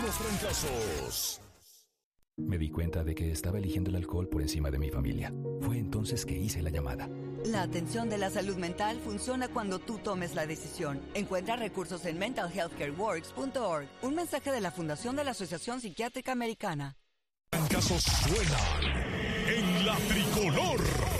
los trancazos. Me di cuenta de que estaba eligiendo el alcohol por encima de mi familia. Fue entonces que hice la llamada. La atención de la salud mental funciona cuando tú tomes la decisión. Encuentra recursos en mentalhealthcareworks.org. Un mensaje de la Fundación de la Asociación Psiquiátrica Americana. Trancazos suenan en la tricolor.